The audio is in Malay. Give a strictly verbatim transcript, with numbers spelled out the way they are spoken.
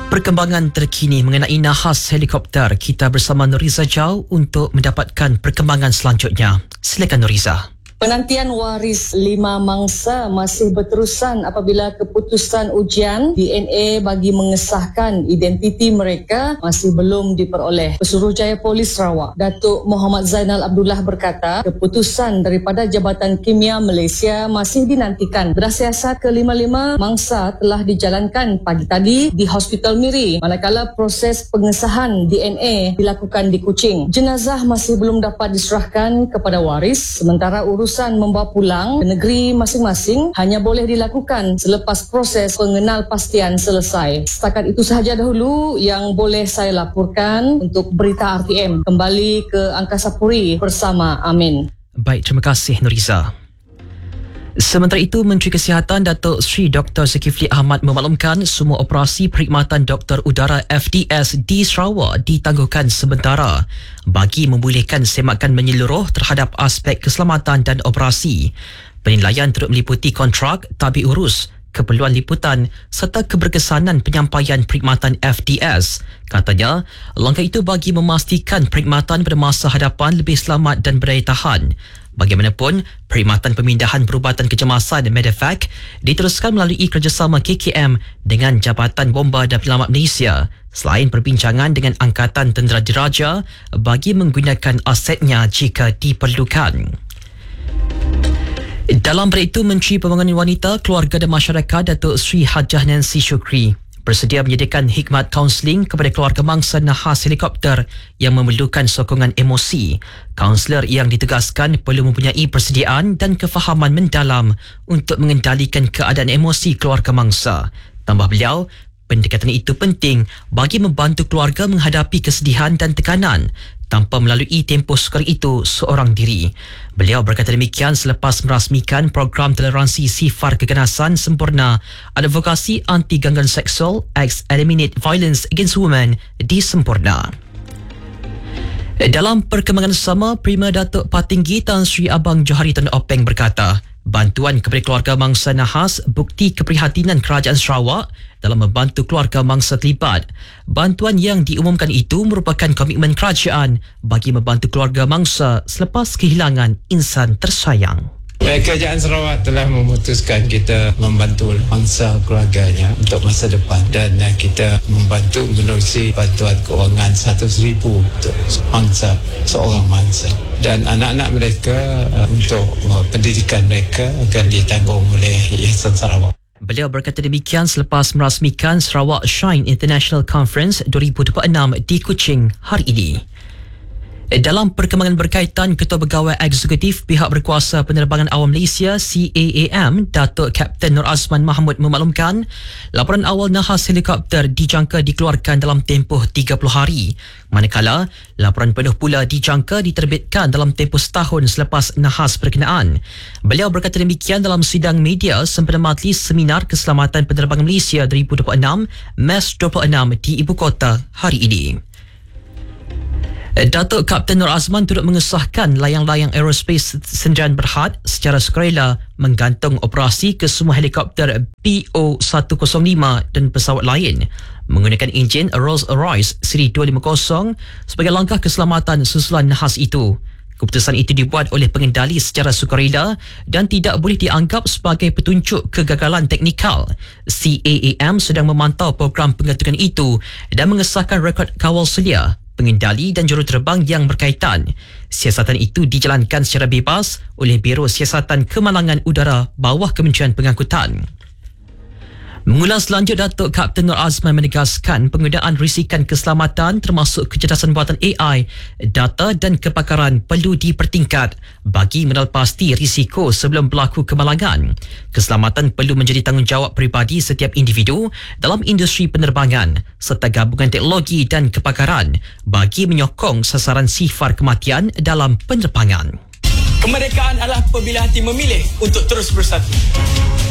Perkembangan terkini mengenai nahas helikopter, kita bersama Nuriza Jau untuk mendapatkan perkembangan selanjutnya. Silakan Nuriza. Penantian waris lima mangsa masih berterusan apabila keputusan ujian D N A bagi mengesahkan identiti mereka masih belum diperoleh. Pesuruhjaya Polis Sarawak, Datuk Muhammad Zainal Abdullah berkata, keputusan daripada Jabatan Kimia Malaysia masih dinantikan. Berasiasat kelima-lima mangsa telah dijalankan pagi tadi di Hospital Miri, manakala proses pengesahan D N A dilakukan di Kuching. Jenazah masih belum dapat diserahkan kepada waris, sementara urus Urusan membawa pulang ke negeri masing-masing hanya boleh dilakukan selepas proses pengenalpastian selesai. Setakat itu sahaja dahulu yang boleh saya laporkan untuk berita R T M. Kembali ke Angkasa Puri bersama Amin. Baik, terima kasih Nuriza. Sementara itu, Menteri Kesihatan Datuk Seri Doktor Zulkifli Ahmad memaklumkan semua operasi perkhidmatan doktor udara F D S di Sarawak ditangguhkan sementara bagi membolehkan semakan menyeluruh terhadap aspek keselamatan dan operasi. Penilaian turut meliputi kontrak, tabik urus, keperluan liputan serta keberkesanan penyampaian perkhidmatan F D S. Katanya, langkah itu bagi memastikan perkhidmatan pada masa hadapan lebih selamat dan berdaya tahan. Bagaimanapun, perkhidmatan pemindahan perubatan kecemasan Medevac diteruskan melalui kerjasama K K M dengan Jabatan Bomba dan Penyelamat Malaysia selain perbincangan dengan Angkatan Tentera Diraja bagi menggunakan asetnya jika diperlukan. Dalam berita itu, Menteri Pembangunan Wanita, Keluarga dan Masyarakat Datuk Seri Hajah Nancy Shukri bersedia menyediakan khidmat kaunseling kepada keluarga mangsa nahas helikopter yang memerlukan sokongan emosi. Kaunselor yang ditugaskan perlu mempunyai persediaan dan kefahaman mendalam untuk mengendalikan keadaan emosi keluarga mangsa. Tambah beliau, pendekatan itu penting bagi membantu keluarga menghadapi kesedihan dan tekanan tanpa melalui tempoh sukar itu seorang diri. Beliau berkata demikian selepas merasmikan program toleransi sifar keganasan sempurna advokasi anti gangguan seksual X Eliminate Violence Against Women di Sempurna. Dalam perkembangan sama, Prima Datuk Patinggi Tan Sri Abang Johari Tan Openg berkata, bantuan kepada keluarga mangsa nahas bukti keprihatinan Kerajaan Sarawak dalam membantu keluarga mangsa terlibat. Bantuan yang diumumkan itu merupakan komitmen kerajaan bagi membantu keluarga mangsa selepas kehilangan insan tersayang. Kerajaan Sarawak telah memutuskan kita membantu mangsa keluarganya untuk masa depan dan kita membantu menerusi bantuan kewangan seratus ribu untuk mangsa, seorang mangsa. Dan anak-anak mereka untuk pendidikan mereka akan ditanggung oleh Yayasan Sarawak. Beliau berkata demikian selepas merasmikan Sarawak Shine International Conference dua ribu dua puluh enam di Kuching hari ini. Dalam perkembangan berkaitan, Ketua Pegawai Eksekutif Pihak Berkuasa Penerbangan Awam Malaysia C A A M, Datuk Kapten Nur Azman Mahmud memaklumkan laporan awal nahas helikopter dijangka dikeluarkan dalam tempoh tiga puluh hari, manakala laporan penuh pula dijangka diterbitkan dalam tempoh setahun selepas nahas berkenaan. Beliau berkata demikian dalam sidang media sempena Majlis Seminar Keselamatan Penerbangan Malaysia dua ribu dua puluh enam M E S dua puluh enam di Ibu Kota hari ini. Datuk Kapten Nur Azman turut mengesahkan layang-layang aerospace Sdn Berhad secara sukarela menggantung operasi ke semua helikopter P O seratus lima dan pesawat lain menggunakan enjin Rolls-Royce seri dua lima kosong sebagai langkah keselamatan susulan nahas itu. Keputusan itu dibuat oleh pengendali secara sukarela dan tidak boleh dianggap sebagai petunjuk kegagalan teknikal. C A A M sedang memantau program penggantungan itu dan mengesahkan rekod kawal selia, pengendali dan juruterbang yang berkaitan. Siasatan itu dijalankan secara bebas oleh Biro Siasatan Kemalangan Udara bawah Kementerian Pengangkutan. Mengulas lanjut, Datuk Kapten Nur Azman menegaskan penggunaan risikan keselamatan termasuk kecerdasan buatan A I, data dan kepakaran perlu dipertingkat bagi menalpasti risiko sebelum berlaku kemalangan. Keselamatan perlu menjadi tanggungjawab peribadi setiap individu dalam industri penerbangan serta gabungan teknologi dan kepakaran bagi menyokong sasaran sifar kematian dalam penerbangan. Kemerdekaan adalah apabila hati memilih untuk terus bersatu.